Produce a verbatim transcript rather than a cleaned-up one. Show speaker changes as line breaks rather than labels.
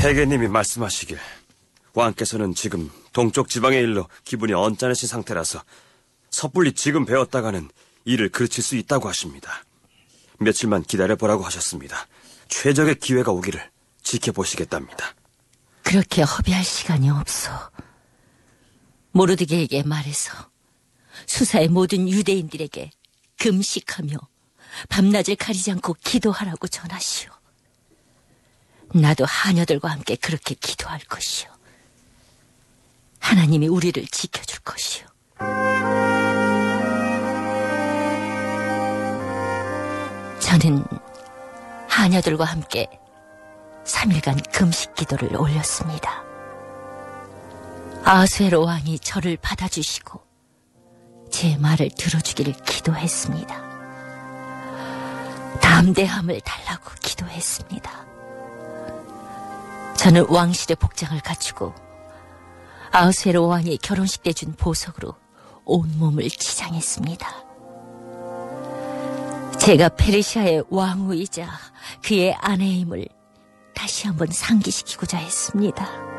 태계님이 말씀하시길 왕께서는 지금 동쪽 지방에 일러 기분이 언짢으신 상태라서 섣불리 지금 배웠다가는 일을 그르칠 수 있다고 하십니다. 며칠만 기다려보라고 하셨습니다. 최적의 기회가 오기를 지켜보시겠답니다.
그렇게 허비할 시간이 없어. 모르드게에게 말해서 수사의 모든 유대인들에게 금식하며 밤낮을 가리지 않고 기도하라고 전하시오. 나도 하녀들과 함께 그렇게 기도할 것이오. 하나님이 우리를 지켜줄 것이오. 저는 하녀들과 함께 삼 일간 금식 기도를 올렸습니다. 아수에로 왕이 저를 받아주시고 제 말을 들어주기를 기도했습니다. 담대함을 달라고 기도했습니다. 저는 왕실의 복장을 갖추고 아수에로 왕이 결혼식 때 준 보석으로 온몸을 치장했습니다. 제가 페르시아의 왕후이자 그의 아내임을 다시 한번 상기시키고자 했습니다.